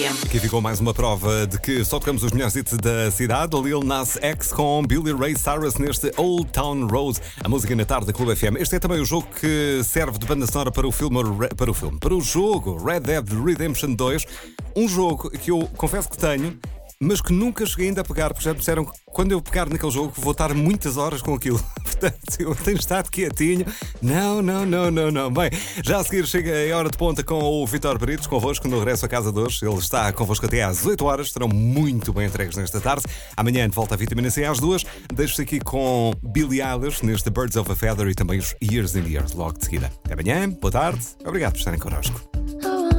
Aqui ficou mais uma prova de que só tocamos os melhores hits da cidade. Lil Nas X com Billy Ray Cyrus neste Old Town Road, a música na tarde da Clube FM. Este é também o jogo que serve de banda sonora para o jogo Red Dead Redemption 2. Um jogo que eu confesso que tenho, mas que nunca cheguei ainda a pegar, porque já me disseram que quando eu pegar naquele jogo vou estar muitas horas com aquilo. Portanto, eu tenho estado quietinho. Não. Bem, já a seguir chega a hora de ponta com o Vítor Britos, convosco no regresso à casa de hoje. Ele está convosco até às 8 horas, estarão muito bem entregues nesta tarde. Amanhã de volta a Vitamina C às 2. Deixo-te aqui com Billie Eilish neste Birds of a Feather e também os Years in the Years, logo de seguida. Até amanhã, boa tarde, obrigado por estarem connosco.